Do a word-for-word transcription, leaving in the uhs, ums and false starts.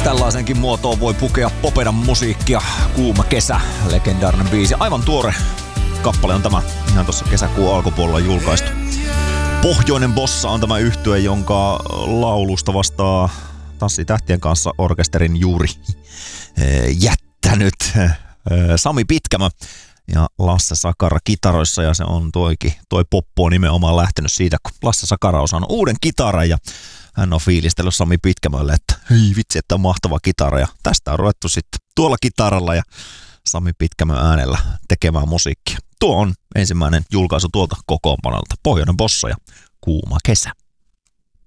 Tällaisenkin muotoon voi pukea Popedan musiikkia. Kuuma kesä, legendaarinen biisi. Aivan tuore kappale on tämä, ihan tuossa kesäkuun alkupuolella julkaistu. Pohjoinen Bossa on tämä yhtye, jonka laulusta vastaa Tanssitähtien kanssa orkesterin juuri jättänyt Sami Pitkämä ja Lasse Sakara kitaroissa, ja se on toikin, toi poppo on nimenomaan lähtenyt siitä, kun Lasse Sakara on saanut uuden kitaran ja hän on fiilistellyt Sami Pitkämälle, että hei vitsi, että on mahtava kitara, ja tästä on ruvettu sitten tuolla kitaralla ja Sami Pitkämön äänellä tekemään musiikkia. Tuo on ensimmäinen julkaisu tuolta kokoonpanolta, Pohjoinen Bossa ja Kuuma kesä.